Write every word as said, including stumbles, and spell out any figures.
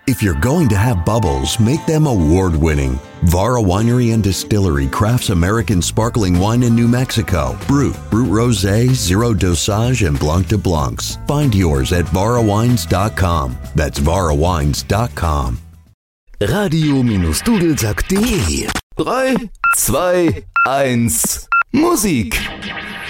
If you're going to have bubbles, make them award-winning. Vara Winery and Distillery crafts American sparkling wine in New Mexico. Brut, Brut Rosé, Zero Dosage, and Blanc de Blancs. Find yours at vara wines dot com. That's vara wines dot com. Radio-Dudelsack.de drei, zwei, eins, Musik!